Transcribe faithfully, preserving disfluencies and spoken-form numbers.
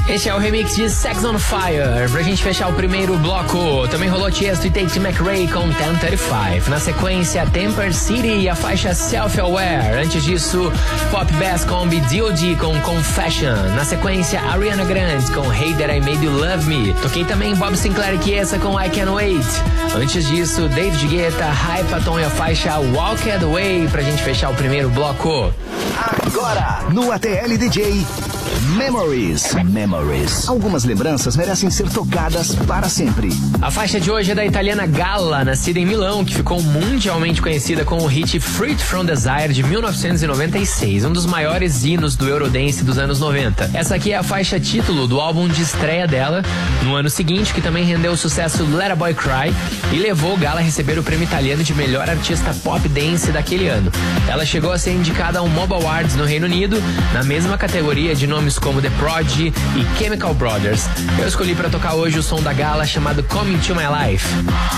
Esse é o remix de Sex on Fire. Pra gente fechar o primeiro bloco, também rolou Tiesto e Tate McRae com ten thirty-five. Na sequência, Temper City e a faixa Self-Aware. Antes disso, Pop Bass com B D O D com Confession. Na sequência, Ariana Grande com Hey That I Made You Love Me. Toquei também Bob Sinclair e Chiesa com I Can't Wait. Antes disso, David Guetta, Hypaton e a faixa Walked Away. Pra gente fechar o primeiro bloco. Agora, no A T L D J, Memories. Memories. Algumas lembranças merecem ser tocadas para sempre. A faixa de hoje é da italiana Gala, nascida em Milão, que ficou mundialmente conhecida com o hit Fruit from Desire de mil novecentos e noventa e seis, um dos maiores hinos do Eurodance dos anos noventa. Essa aqui é a faixa título do álbum de estreia dela, no ano seguinte, que também rendeu o sucesso Let a Boy Cry e levou Gala a receber o prêmio italiano de melhor artista pop dance daquele ano. Ela chegou a ser indicada ao M O B Awards no Reino Unido, na mesma categoria de nomes como The Prodigy e Chemical Brothers. Eu escolhi para tocar hoje o som da Gala chamado Coming to My Life.